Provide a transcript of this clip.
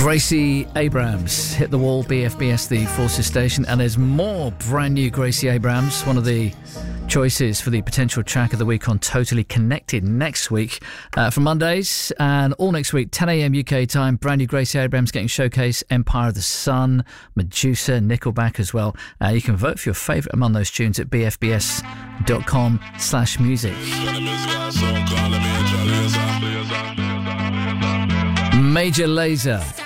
Gracie Abrams hit the wall, BFBS, the Forces station, and there's more brand new Gracie Abrams, one of the choices for the potential track of the week on Totally Connected next week. For Mondays and all next week, 10 a.m. UK time, brand new Gracie Abrams getting showcase, Empire of the Sun, Medusa, Nickelback as well. You can vote for your favourite among those tunes at bfbs.com/music. Major Lazer